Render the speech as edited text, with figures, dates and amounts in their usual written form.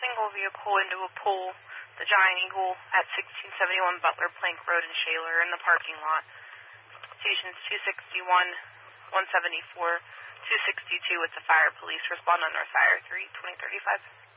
single vehicle into a pole, the Giant Eagle, at 1671 Butler Plank Road in Shaler in the parking lot. Stations 261, 174, 262 with the fire police. Respond on North Fire 3, 2035.